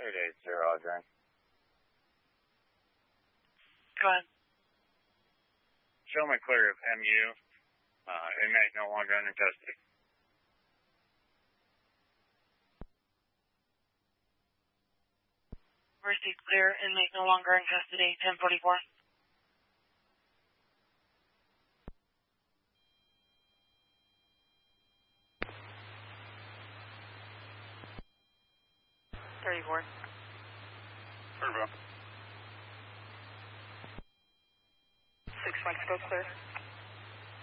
880, Adrian. Go ahead. Show me clear of MU. Inmate no longer under custody. Received clear. Inmate no longer in custody. 1044. Thirty-four. Turbo. 6 Mike, still clear.